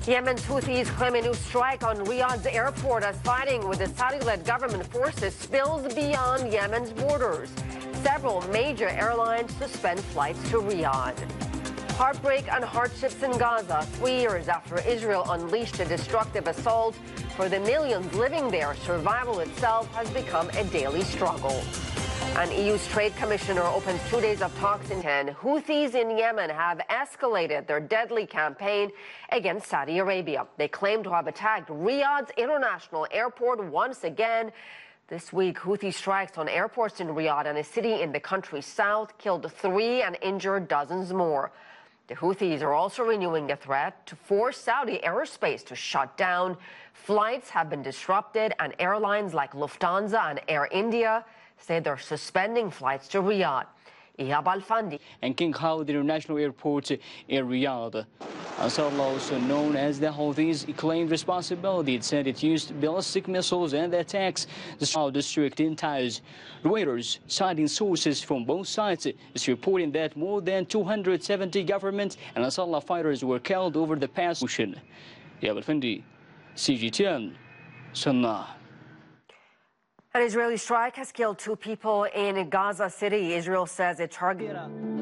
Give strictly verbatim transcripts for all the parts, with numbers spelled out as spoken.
Yemen's Houthis claim a new strike on Riyadh's airport as fighting with the Saudi-led government forces spills beyond Yemen's borders. Several major airlines suspend flights to Riyadh. Heartbreak and hardships in Gaza, three years after Israel unleashed a destructive assault. For the millions living there, survival itself has become a daily struggle. An E U's trade commissioner opens two days of talks in ten. Houthis in Yemen have escalated their deadly campaign against Saudi Arabia. They claim to have attacked Riyadh's international airport once again. This week, Houthi strikes on airports in Riyadh and a city in the country's south killed three and injured dozens more. The Houthis are also renewing the threat to force Saudi airspace to shut down. Flights have been disrupted, and airlines like Lufthansa and Air India say they're suspending flights to Riyadh. Ihab Al-Fandi. And King Khalid International Airport in Riyadh. Ansarullah, also known as the Houthis, claimed responsibility. It said it used ballistic missiles and attacks the Sal district in Taiz. Reuters, citing sources from both sides, is reporting that more than two hundred seventy government and Ansarullah fighters were killed over the past ocean. Ihab Al-Fandi, C G T N, Sana'a. An Israeli strike has killed two people in Gaza City. Israel says it targeted.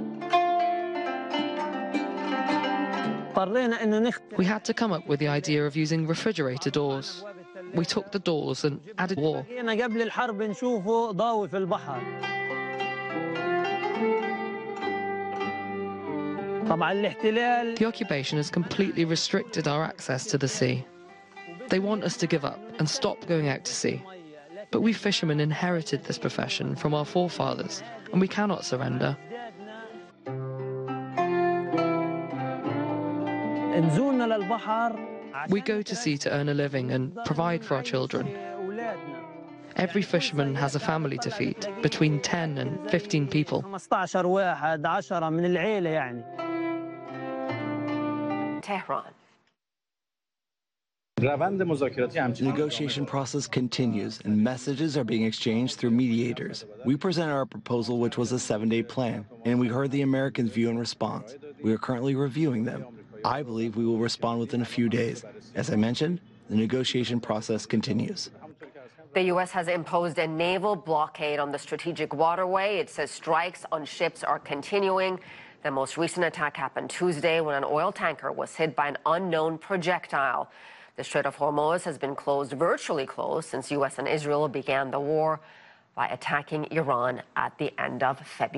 We had to come up with the idea of using refrigerator doors. We took the doors and added war. The occupation has completely restricted our access to the sea. They want us to give up and stop going out to sea. But we fishermen inherited this profession from our forefathers, and we cannot surrender. We go to sea to earn a living and provide for our children. Every fisherman has a family to feed, between ten and fifteen people. Tehran. The negotiation process continues, and messages are being exchanged through mediators. We presented our proposal, which was a seven-day plan, and we heard the Americans' view and response. We are currently reviewing them. I believe we will respond within a few days. As I mentioned, the negotiation process continues. The U S has imposed a naval blockade on the strategic waterway. It says strikes on ships are continuing. The most recent attack happened Tuesday when an oil tanker was hit by an unknown projectile. The Strait of Hormuz has been closed, virtually closed, since U S and Israel began the war by attacking Iran at the end of February.